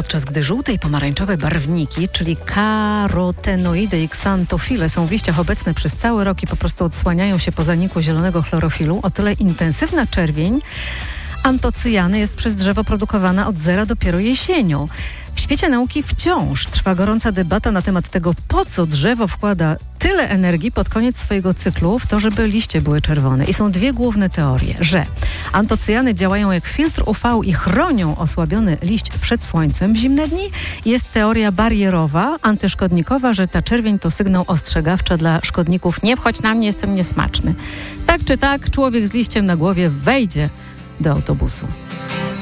podczas gdy żółte i pomarańczowe barwniki, czyli karotenoidy i ksantofile są w liściach obecne przez cały rok i po prostu odsłaniają się po zaniku zielonego chlorofilu, o tyle intensywna czerwień antocyjany jest przez drzewo produkowana od zera dopiero jesienią. W świecie nauki wciąż trwa gorąca debata na temat tego, po co drzewo wkłada tyle energii pod koniec swojego cyklu w to, żeby liście były czerwone. I są dwie główne teorie, że antocyjany działają jak filtr UV i chronią osłabiony liść przed słońcem w zimne dni. Jest teoria barierowa, antyszkodnikowa, że ta czerwień to sygnał ostrzegawczy dla szkodników. Nie wchodź na mnie, jestem niesmaczny. Tak czy tak, człowiek z liściem na głowie wejdzie do autobusu.